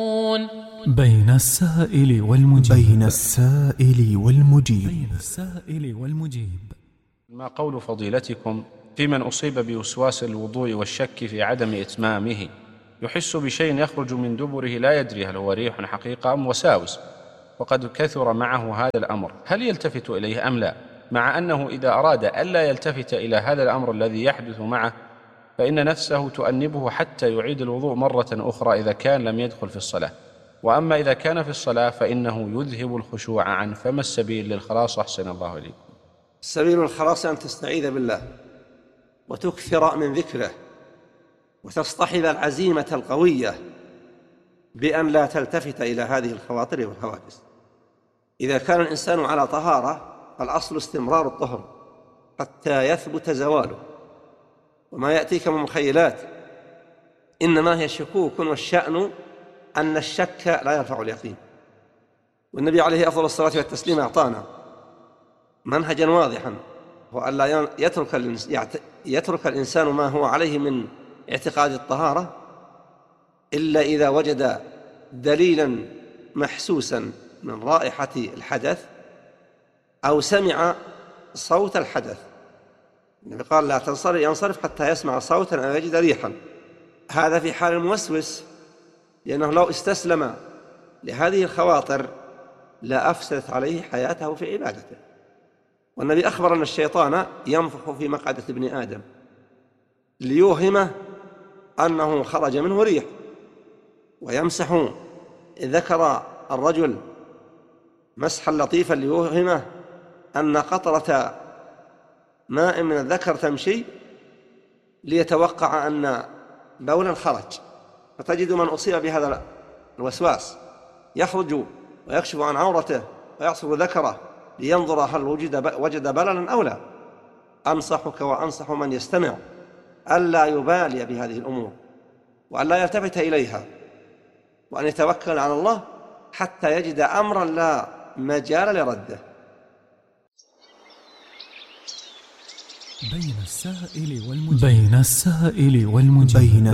بين السائل والمجيب. بين السائل والمجيب. بين السائل والمجيب. ما قول فضيلتكم في من أصيب بوسواس الوضوء والشك في عدم إتمامه، يحس بشيء يخرج من دبره لا يدري هل هو ريح حقيقة أم وساوس، وقد كثر معه هذا الأمر، هل يلتفت إليه أم لا؟ مع أنه إذا أراد ألا يلتفت إلى هذا الأمر الذي يحدث معه فإن نفسه تؤنبه حتى يعيد الوضوء مرة أخرى إذا كان لم يدخل في الصلاة، وأما إذا كان في الصلاة فإنه يذهب الخشوع عنه. فما السبيل للخلاص؟ أحسن الله إليكم. سبيل الخلاص أن تستعيذ بالله وتكثر من ذكره وتصطحب العزيمة القوية بأن لا تلتفت إلى هذه الخواطر والحوادث. إذا كان الإنسان على طهارة فالأصل استمرار الطهر حتى يثبت زواله، وما يأتيك من مخيلات إنما هي شكوك، والشأن أن الشك لا يرفع اليقين. والنبي عليه أفضل الصلاة والتسليم أعطانا منهجا واضحا، وأن لا يترك الإنسان ما هو عليه من اعتقاد الطهارة إلا إذا وجد دليلا محسوسا من رائحة الحدث أو سمع صوت الحدث. النبي قال لا ينصرف حتى يسمع صوتا أو يجد ريحا. هذا في حال الموسوس، لأنه لو استسلم لهذه الخواطر لا أفسدت عليه حياته في عبادته. والنبي أخبر أن الشيطان ينفخ في مقعدة ابن آدم ليوهمه أنه خرج منه ريح، ويمسح ذكر الرجل مسحا لطيفا ليوهمه أن قطرة ماء من الذكر تمشي، ليتوقع أن بولا خرج. فتجد من أصيب بهذا الوسواس يخرج ويكشف عن عورته ويعصر ذكره لينظر هل وجد بللا أو لا. أنصحك وأنصح من يستمع ألا يبالي بهذه الأمور، وألا يلتفت إليها، وأن يتوكل على الله حتى يجد أمرا لا مجال لرده. بين السائل والمجيب. بين السائل والمجيب.